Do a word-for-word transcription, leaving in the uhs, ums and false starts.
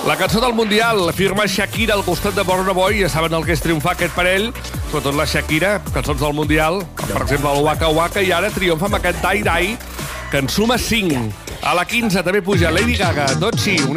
La cançó del Mundial, firma Shakira al costat de Burna Boy. Ja saben el que és triomfar aquest parell, sobretot la Shakira, cançons del Mundial, per exemple el Waka Waka, i ara triomfa amb aquest Die Die, que en suma cinc. A la quinze també puja Lady Gaga, tot sí,